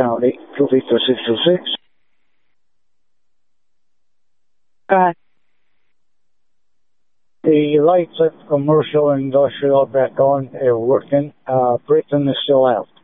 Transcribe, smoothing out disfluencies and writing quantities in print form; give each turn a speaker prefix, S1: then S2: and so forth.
S1: County, 25626. The lights at commercial and industrial back on are working. Britain is still out.